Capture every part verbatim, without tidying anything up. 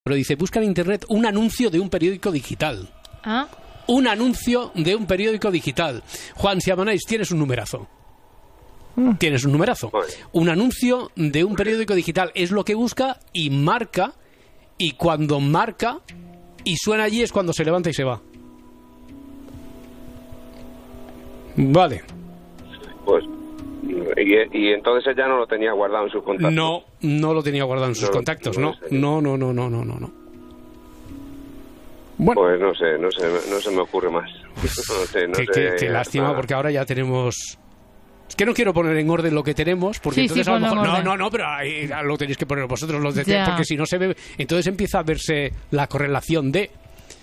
Pero dice, busca en internet un anuncio de un periódico digital. ¿Ah? Un anuncio de un periódico digital. Juan Siamonais, tienes un numerazo. Mm. Tienes un numerazo. Vale. Un anuncio de un periódico digital es lo que busca y marca. Y cuando marca y suena allí es cuando se levanta y se va. Vale. Pues... Y, y entonces ella no lo tenía guardado en sus contactos. No, no lo tenía guardado en sus no, contactos, no, no. No, no, no, no, no, no. Bueno. Pues no sé, no sé, no se me ocurre más. No sé, no qué, sé, qué, qué lástima, nada. Porque ahora ya tenemos... Es que no quiero poner en orden lo que tenemos, porque sí, entonces sí, a lo mejor... No, no, no, pero ahí lo tenéis que poner vosotros, los de T, porque si no se ve... Entonces empieza a verse la correlación de...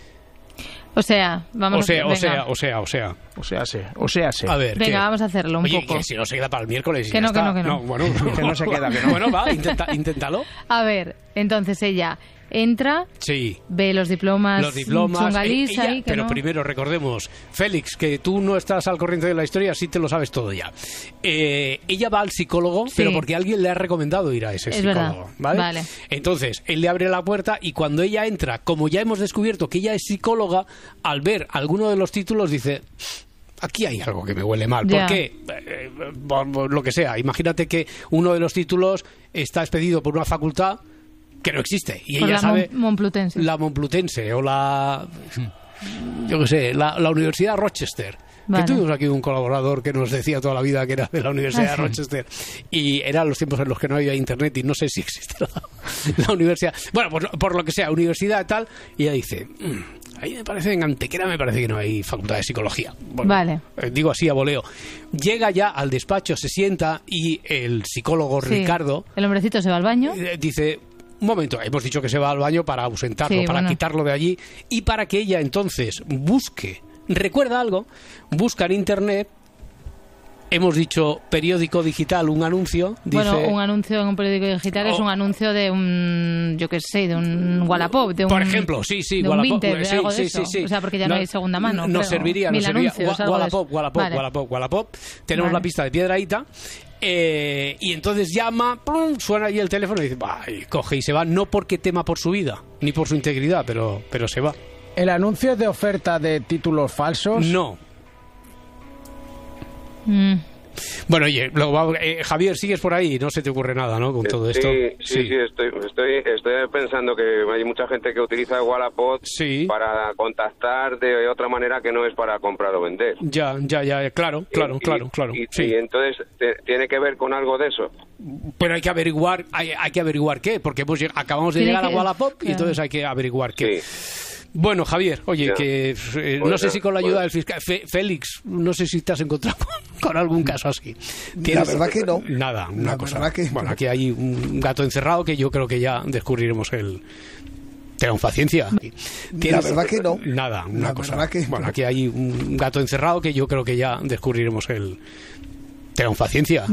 O sea, vamos o sea, a o sea, o sea, o sea, o sea, sí, o sea, sí. A ver, venga, ¿qué? vamos a hacerlo un Oye, poco. Que si no se queda para el miércoles. Que no, que no, que no. No, bueno, que no se queda, que no. Bueno, va, intenta, inténtalo. A ver, entonces ella entra, sí. ve los diplomas, los diplomas chungalís ella, ahí, que pero no. Primero recordemos, Félix, que tú no estás al corriente de la historia, sí te lo sabes todo ya. Eh, ella va al psicólogo, sí. Pero porque alguien le ha recomendado ir a ese es psicólogo, ¿vale? Vale. Entonces, él le abre la puerta y cuando ella entra, como ya hemos descubierto que ella es psicóloga, al ver alguno de los títulos dice... Aquí hay algo que me huele mal. Ya. ¿Por qué? Eh, por, por lo que sea. Imagínate que uno de los títulos está expedido por una facultad que no existe. Y por ella la sabe... Mon Momplutense. La Momplutense o la... Yo qué sé, la, la Universidad de Rochester. Vale. Que tuvimos aquí un colaborador que nos decía toda la vida que era de la Universidad ah, sí. de Rochester. Y eran los tiempos en los que no había internet y no sé si existe la, la universidad. Bueno, pues por lo que sea, universidad tal. Y ella dice... Mmm, ahí me parece, en Antequera me parece que no hay facultad de psicología. Bueno, vale. Eh, digo así a voleo. Llega ya al despacho, se sienta y el psicólogo sí. Ricardo... El hombrecito se va al baño. Eh, dice... Un momento, hemos dicho que se va al baño para ausentarlo, sí, para bueno. quitarlo de allí y para que ella entonces busque, recuerda algo, busca en internet, hemos dicho periódico digital, un anuncio. Dice, bueno, un anuncio en un periódico digital oh, es un anuncio de un, yo qué sé, de un Wallapop, de un... Por ejemplo, sí, sí, de Wallapop. Un Vinted, sí, algo sí, de sí, sí. O sea, porque ya no, no hay segunda mano. Nos serviría, nos serviría. Anuncios, Wallapop, Wallapop, vale. Wallapop, Wallapop. Tenemos vale. la pista de Piedrahíta. Eh, y entonces llama, ¡pum!, suena ahí el teléfono y dice, y coge y se va, no porque tema por su vida ni por su integridad, pero, pero se va. ¿El anuncio es de oferta de títulos falsos? No. Mm. Bueno, oye, lo va, eh, Javier, sigues por ahí, no se te ocurre nada, ¿no? Con todo sí, esto. Sí, sí, sí, estoy, estoy, estoy pensando que hay mucha gente que utiliza Wallapop sí. para contactar de otra manera que no es para comprar o vender. Ya, ya, ya, claro, claro, y, claro, claro. Y, sí. y entonces, te, ¿tiene que ver con algo de eso? Pero hay que averiguar, hay, hay que averiguar qué, porque hemos, acabamos de llegar que, a Wallapop claro. y entonces hay que averiguar qué. Sí. Bueno, Javier, oye, ya. que eh, no sé si con la ayuda bueno. del fiscal... Fe, Félix, no sé si te has encontrado con, con algún caso así. La verdad que no. Nada, una la cosa. Verdad que... Bueno, aquí hay un gato encerrado que yo creo que ya descubriremos el... Tengan paciencia. La verdad que no. Nada, una la cosa. Verdad que... Bueno, aquí hay un gato encerrado que yo creo que ya descubriremos el... Tengan paciencia.